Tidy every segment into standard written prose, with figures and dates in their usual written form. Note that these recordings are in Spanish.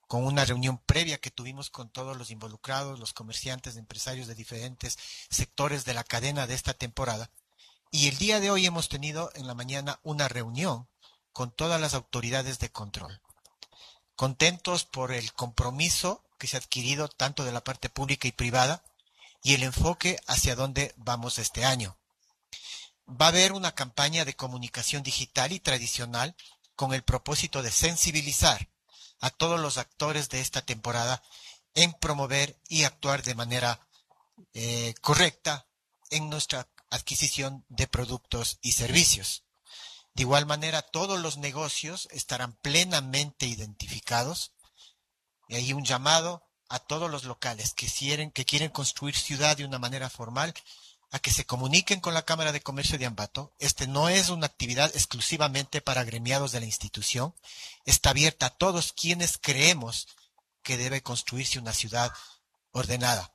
con una reunión previa que tuvimos con todos los involucrados, los comerciantes, empresarios de diferentes sectores de la cadena de esta temporada. Y el día de hoy hemos tenido en la mañana una reunión con todas las autoridades de control. Contentos por el compromiso que se ha adquirido tanto de la parte pública y privada y el enfoque hacia dónde vamos este año. Va a haber una campaña de comunicación digital y tradicional con el propósito de sensibilizar a todos los actores de esta temporada en promover y actuar de manera correcta en nuestra adquisición de productos y servicios. De igual manera, todos los negocios estarán plenamente identificados y hay un llamado a todos los locales que quieren construir ciudad de una manera formal a que se comuniquen con la Cámara de Comercio de Ambato. Este no es una actividad exclusivamente para agremiados de la institución, está abierta a todos quienes creemos que debe construirse una ciudad ordenada.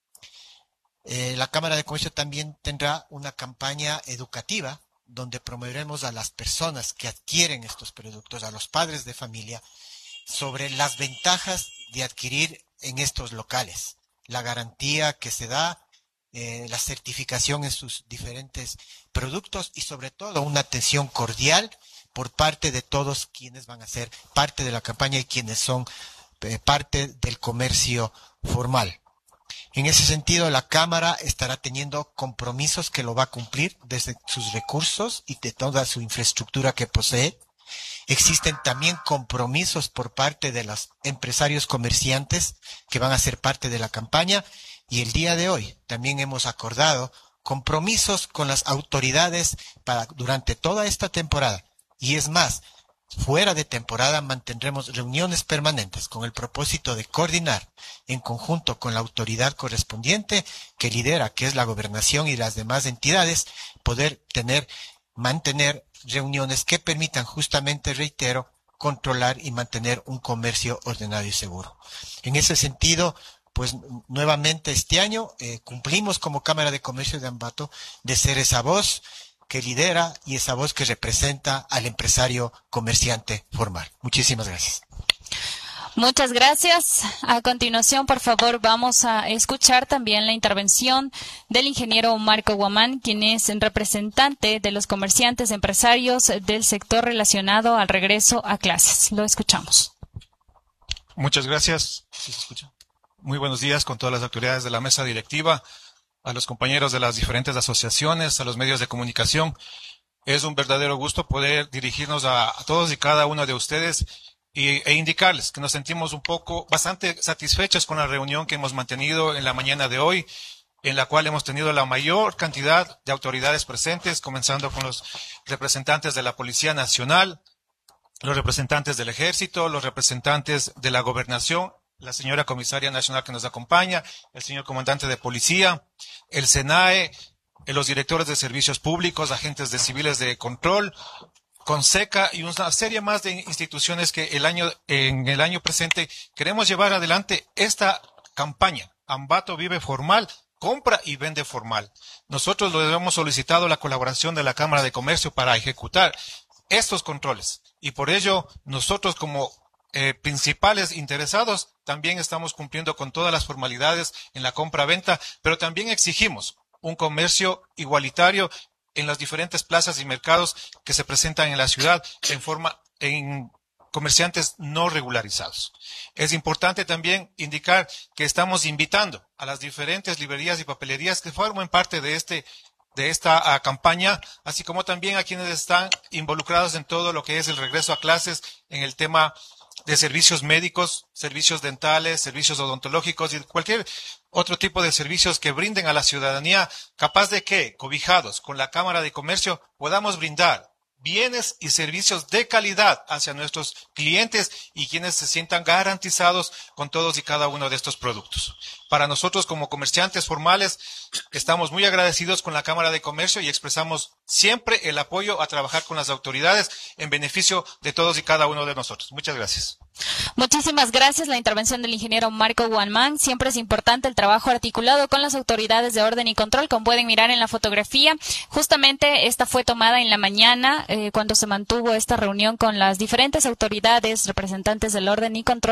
La Cámara de Comercio también tendrá una campaña educativa donde promoveremos a las personas que adquieren estos productos, a los padres de familia, sobre las ventajas de adquirir en estos locales, la garantía que se da, la certificación en sus diferentes productos y sobre todo una atención cordial por parte de todos quienes van a ser parte de la campaña y quienes son parte del comercio formal. En ese sentido, la Cámara estará teniendo compromisos que lo va a cumplir desde sus recursos y de toda su infraestructura que posee. Existen también compromisos por parte de los empresarios comerciantes que van a ser parte de la campaña y el día de hoy también hemos acordado compromisos con las autoridades durante toda esta temporada. Y es más, fuera de temporada mantendremos reuniones permanentes con el propósito de coordinar en conjunto con la autoridad correspondiente que lidera, que es la gobernación y las demás entidades, poder mantener reuniones que permitan justamente, reitero, controlar y mantener un comercio ordenado y seguro. En ese sentido, pues nuevamente este año cumplimos como Cámara de Comercio de Ambato de ser esa voz que lidera y esa voz que representa al empresario comerciante formal. Muchísimas gracias. Muchas gracias. A continuación, por favor, vamos a escuchar también la intervención del ingeniero Marco Guamán, quien es el representante de los comerciantes empresarios del sector relacionado al regreso a clases. Lo escuchamos. Muchas gracias. ¿Sí se escucha? Muy buenos días con todas las autoridades de la mesa directiva, a los compañeros de las diferentes asociaciones, a los medios de comunicación. Es un verdadero gusto poder dirigirnos a todos y cada uno de ustedes e indicarles que nos sentimos bastante satisfechos con la reunión que hemos mantenido en la mañana de hoy, en la cual hemos tenido la mayor cantidad de autoridades presentes, comenzando con los representantes de la Policía Nacional, los representantes del Ejército, los representantes de la Gobernación, la señora comisaria nacional que nos acompaña, el señor comandante de policía, el SENAE, los directores de servicios públicos, agentes de civiles de control, CONSECA y una serie más de instituciones que en el año presente queremos llevar adelante esta campaña. Ambato vive formal, compra y vende formal. Nosotros lo hemos solicitado la colaboración de la Cámara de Comercio para ejecutar estos controles y por ello nosotros como principales interesados también estamos cumpliendo con todas las formalidades en la compra-venta, pero también exigimos un comercio igualitario en las diferentes plazas y mercados que se presentan en la ciudad en comerciantes no regularizados. Es importante también indicar que estamos invitando a las diferentes librerías y papelerías que formen parte de esta campaña, así como también a quienes están involucrados en todo lo que es el regreso a clases en el tema de servicios médicos, servicios dentales, servicios odontológicos y cualquier otro tipo de servicios que brinden a la ciudadanía, capaz de que, cobijados con la Cámara de Comercio, podamos brindar bienes y servicios de calidad hacia nuestros clientes y quienes se sientan garantizados con todos y cada uno de estos productos. Para nosotros como comerciantes formales estamos muy agradecidos con la Cámara de Comercio y expresamos siempre el apoyo a trabajar con las autoridades en beneficio de todos y cada uno de nosotros. Muchas gracias. Muchísimas gracias. La intervención del ingeniero Marco Guamán. Siempre es importante el trabajo articulado con las autoridades de orden y control, como pueden mirar en la fotografía. Justamente esta fue tomada en la mañana cuando se mantuvo esta reunión con las diferentes autoridades, representantes del orden y control.